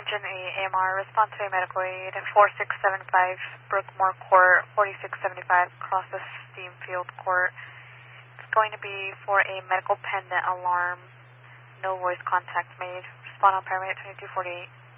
Engine A, AMR, response to a medical aid, 4675 Brookmore Court, 4675 Crosses Steamfield Court. It's going to be for a medical pendant alarm. No voice contact made. Respond on paramedic 2248.